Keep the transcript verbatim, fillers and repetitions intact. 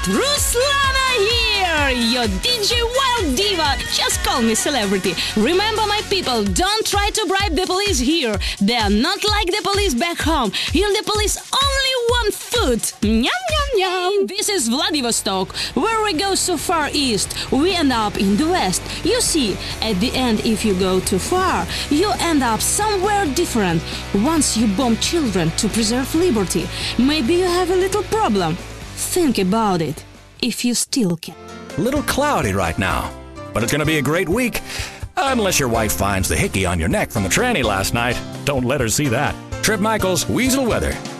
Ruslana here, your D J Wild Diva. Just call me celebrity. Remember, my people, don't try to bribe the police here. They are not like the police back home. Here the police only want food. Nyam, nyam, nyam. This is Vladivostok, where we go so far east. We end up in the west. You see, at the end, if you go too far, you end up somewhere different. Once you bomb children to preserve liberty, maybe you have a little problem. Think about it, if you still can. A little cloudy right now, but it's going to be a great week. Unless your wife finds the hickey on your neck from the tranny last night. Don't let her see that. Trip Michaels, Weasel Weather.